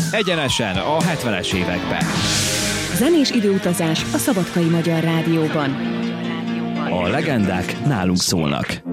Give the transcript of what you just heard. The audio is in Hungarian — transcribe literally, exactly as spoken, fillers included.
egyenesen a hetvenes években. Zenés időutazás a Szabadkai Magyar Rádióban. A legendák nálunk szólnak.